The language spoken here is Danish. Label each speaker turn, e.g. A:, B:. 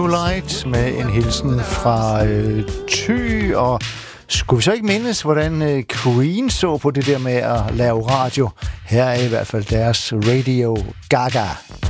A: Light med en hilsen fra Thy. Og skulle vi så ikke mindes, hvordan Queen så på det der med at lave radio? Her er i hvert fald deres Radio Gaga.